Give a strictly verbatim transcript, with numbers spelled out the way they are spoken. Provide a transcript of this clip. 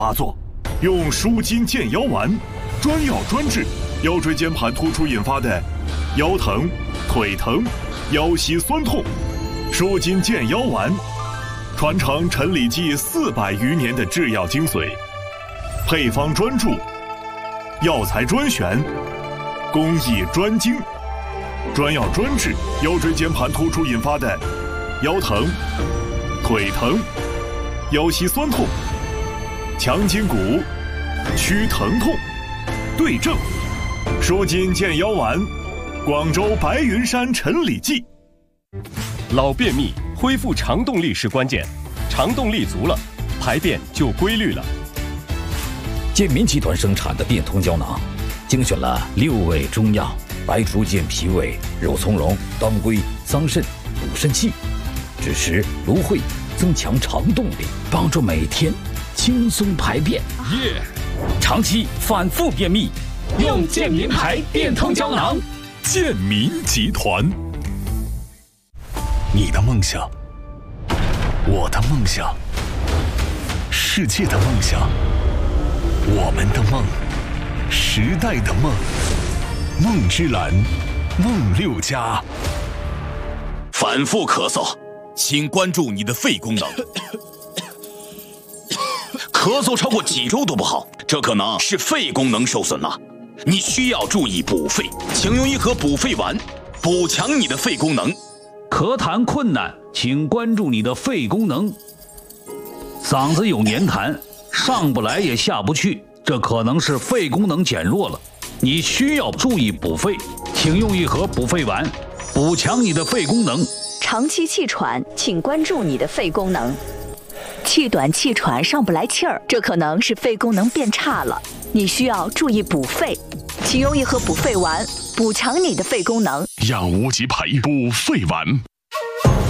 发作，用舒筋健腰丸，专药专治腰椎间盘突出引发的腰疼、腿疼、腰膝酸痛。舒筋健腰丸，传承陈李济四百余年的制药精髓，配方专注，药材专选，工艺专精，专药专治腰椎间盘突出引发的腰疼、腿疼、腰膝酸痛，强筋骨，祛疼痛，对症。舒筋健腰丸，广州白云山陈李济。 老便秘，恢复肠动力是关键，肠动力足了，排便就规律了。 健民集团生产的变通胶囊，精选了六味中药，白术健脾胃、肉苁蓉、当归、桑葚、补肾气，支持芦荟，增强肠动力，帮助每天轻松排便。 耶！ 长期反复便秘，用健民牌变通胶囊。 健民集团。你的梦想，我的梦想，世界的梦想，我们的梦，时代的梦，梦之蓝，梦六家。 反复咳嗽，请关注你的肺功能。咳嗽超过几周都不好，这可能是肺功能受损了。你需要注意补肺，请用一盒补肺丸，补强你的肺功能。 咳痰困难，请关注你的肺功能。嗓子有黏痰，上不来也下不去，这可能是肺功能减弱了。你需要注意补肺，请用一盒补肺丸，补强你的肺功能。 长期气喘，请关注你的肺功能。气短气喘上不来气儿，这可能是肺功能变差了。你需要注意补肺，请用一盒补肺丸，补强你的肺功能。 养无极牌补肺丸。